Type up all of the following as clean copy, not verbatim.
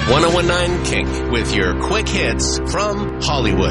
1019 Kink with your quick hits from Hollywood.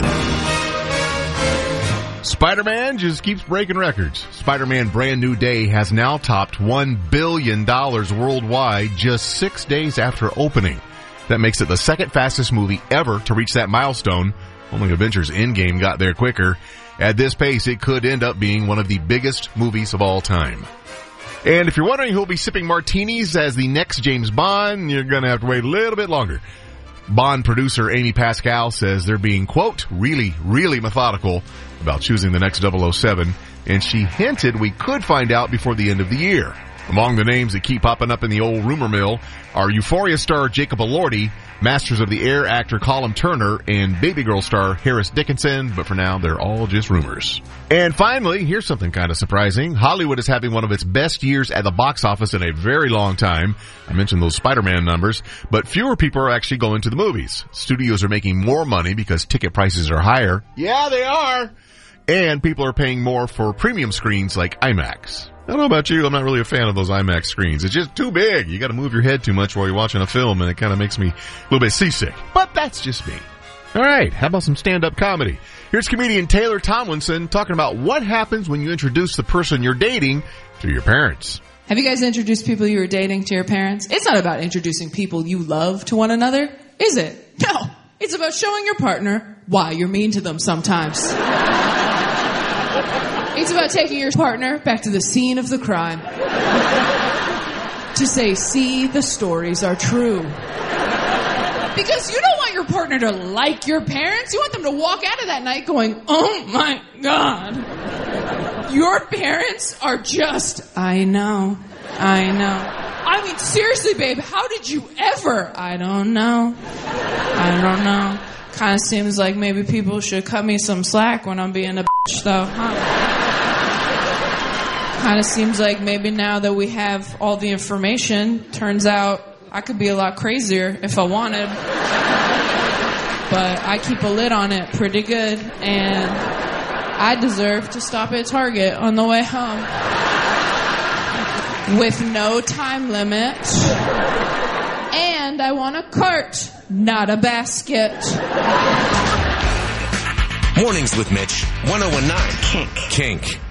Spider-Man just keeps breaking records. Spider-Man Brand New Day has now topped $1 billion worldwide just 6 days after opening. That makes it the second fastest movie ever to reach that milestone. Only Avengers Endgame got there quicker. At this pace, it could end up being one of the biggest movies of all time. And if you're wondering who'll be sipping martinis as the next James Bond, you're going to have to wait a little bit longer. Bond producer Amy Pascal says they're being, quote, really methodical about choosing the next 007, and she hinted we could find out before the end of the year. Among the names that keep popping up in the old rumor mill are Euphoria star Jacob Elordi, Masters of the Air actor Callum Turner, and Baby Girl star Harris Dickinson, but for now, they're all just rumors. And finally, here's something kind of surprising. Hollywood is having one of its best years at the box office in a very long time. I mentioned those Spider-Man numbers, but fewer people are actually going to the movies. Studios are making more money because ticket prices are higher. Yeah, they are! And people are paying more for premium screens like IMAX. I don't know about you, I'm not really a fan of those IMAX screens. It's just too big. You gotta move your head too much while you're watching a film, and it kind of makes me a little bit seasick. But that's just me. Alright, how about some stand-up comedy? Here's comedian Taylor Tomlinson talking about what happens when you introduce the person you're dating to your parents. Have you guys introduced people you were dating to your parents? It's not about introducing people you love to one another, is it? No. It's about showing your partner why you're mean to them sometimes. It's about taking your partner back to the scene of the crime. To say, see, the stories are true. Because you don't want your partner to like your parents. You want them to walk out of that night going, oh my God. Your parents are just, I know. I mean, seriously, babe, how did you ever? I don't know. Kind of seems like maybe people should cut me some slack when I'm being a bitch, though, huh? Kind of seems like maybe now that we have all the information, turns out I could be a lot crazier if I wanted. But I keep a lid on it pretty good, and I deserve to stop at Target on the way home. With no time limit. And I want a cart, not a basket. Mornings with Mitch, 1019 Kink.